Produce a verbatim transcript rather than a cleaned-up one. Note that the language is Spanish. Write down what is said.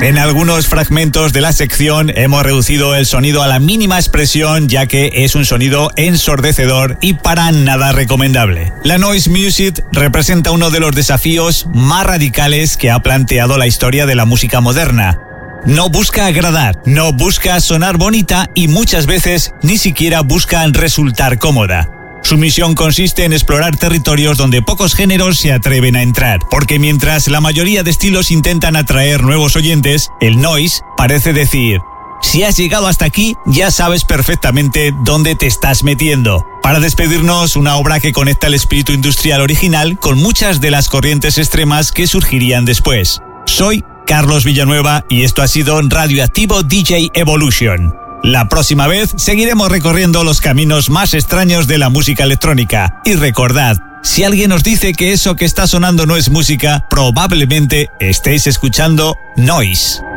En algunos fragmentos de la sección hemos reducido el sonido a la mínima expresión, ya que es un sonido ensordecedor y para nada recomendable. La noise music representa uno de los desafíos más radicales que ha planteado la historia de la música moderna. No busca agradar, no busca sonar bonita y muchas veces ni siquiera busca resultar cómoda. Su misión consiste en explorar territorios donde pocos géneros se atreven a entrar, porque mientras la mayoría de estilos intentan atraer nuevos oyentes, el noise parece decir: si has llegado hasta aquí, ya sabes perfectamente dónde te estás metiendo. Para despedirnos, una obra que conecta el espíritu industrial original con muchas de las corrientes extremas que surgirían después. Soy Carlos Villanueva y esto ha sido Radioactivo D J Evolution. La próxima vez seguiremos recorriendo los caminos más extraños de la música electrónica. Y recordad, si alguien os dice que eso que está sonando no es música, probablemente estéis escuchando noise.